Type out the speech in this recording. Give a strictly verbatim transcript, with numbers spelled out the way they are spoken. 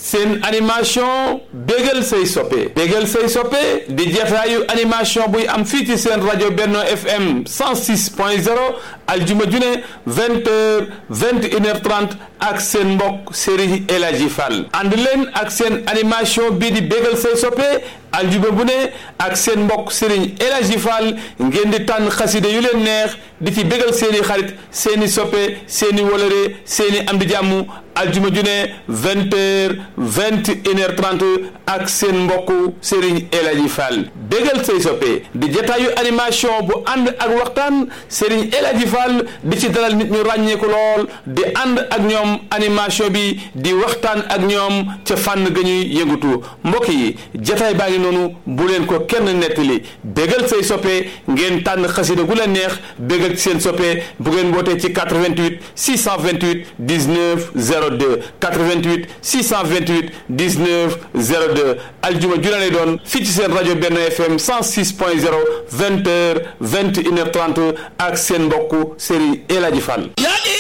seen animation bégal say soppe bégal say soppe di jataayu animation buy am fii ci seen rajo Benno F M cent six point zéro aljuma june vingt heures vingt et une heures trente ak seen mbokk Serigne El Hadji Fall ànd leen ak seen animation bii di bégal say soppe aljuma bu ne ak seen mbokk Serigne El Hadji Fall ngeen di tànn xaside yu leen neex di ci bégal seeni xarit seeni soppe seeni wolore seeni am di jàmm aljuma ju ne vingt heures vingt et une heures trente ak seen mbokk Serigne El Hadji Fall bégal say soppe di jataayu animation bu ànd ak waxtaan Serigne El Hadji Fall di ci dalal nit ñu ràññeeku lool di ànd ak ñoom animation bi di waxtaan ak ñoom ca fànn ga ñuy yëngatu mbokk yi jataay baa ngi noonu bu leen ko kenn nettali bégal say soppe ngeen tànn xasida gu leen neex bégal ci seen soppe bu ngeen wootee ci quatre-vingt-huit six cent vingt-huit dix-neuf zéro deux quatre-vingt-huit six cent vingt-huit dix-neuf zéro deux aljuma ju lay doon fii ci seen rajo Benno F M cent six point zéro vingt heures vingt et une heures trente ak seen mbokk Serigne El Hadji Fall.